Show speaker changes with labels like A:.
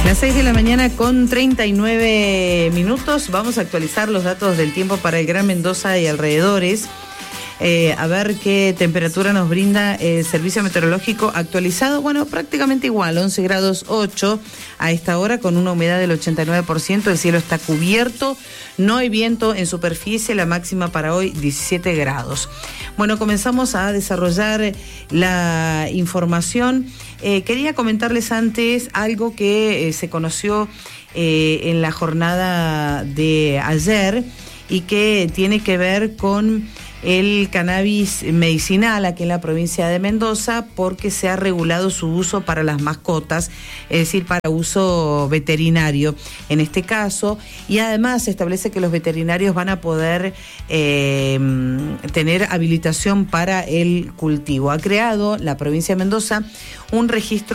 A: Las 6 de la mañana con 39 minutos. Vamos a actualizar los datos del tiempo para el Gran Mendoza y alrededores. A ver qué temperatura nos brinda el servicio meteorológico actualizado. Bueno, prácticamente igual, 11 grados 8 a esta hora con una humedad del 89%. El cielo está cubierto, no hay viento en superficie, la máxima para hoy 17 grados. Bueno, comenzamos a desarrollar la información. Quería comentarles antes algo que se conoció en la jornada de ayer y que tiene que ver con el cannabis medicinal aquí en la provincia de Mendoza, porque se ha regulado su uso para las mascotas, es decir, para uso veterinario en este caso, y además se establece que los veterinarios van a poder tener habilitación para el cultivo. Ha creado la provincia de Mendoza un registro